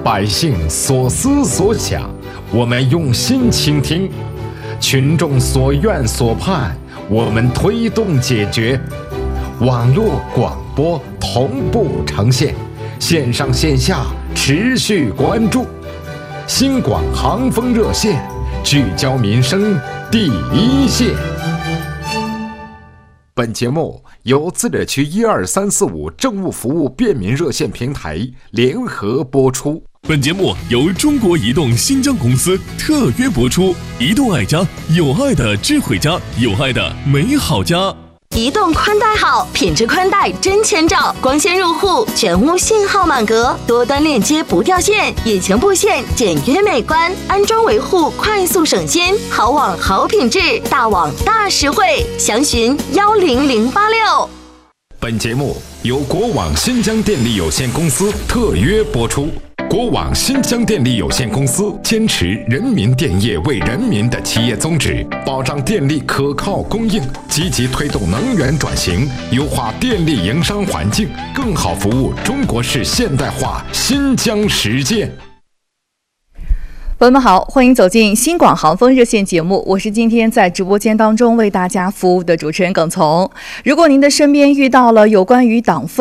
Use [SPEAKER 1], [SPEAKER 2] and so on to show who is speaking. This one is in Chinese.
[SPEAKER 1] 百姓所思所想，我们用心倾听；群众所愿所盼，我们推动解决。网络广播同步呈现，线上线下持续关注。新广航风热线，聚焦民生第一线。本节目由自治区12345政务服务便民热线平台联合播出。
[SPEAKER 2] 本节目由中国移动新疆公司特约播出。移动爱家，有爱的智慧家，有爱的美好家。
[SPEAKER 3] 移动宽带好，品质宽带真千兆，光纤入户，全屋信号满格，多端链接不掉线，隐形布线简约美观，安装维护快速省心，好网好品质，大网大实惠，详询10086。
[SPEAKER 1] 本节目由国网新疆电力有限公司特约播出。国网新疆电力有限公司坚持人民电业为人民的企业宗旨，保障电力可靠供应，积极推动能源转型，优化电力营商环境，更好服务中国式现代化新疆实践。
[SPEAKER 4] 朋友们好，欢迎走进新广航风热线节目，我是今天在直播间当中为大家服务的主持人耿从。如果您的身边遇到了有关于党风